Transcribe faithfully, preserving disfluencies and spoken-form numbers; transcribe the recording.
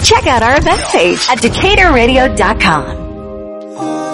check out our events page at Decatur Radio dot com.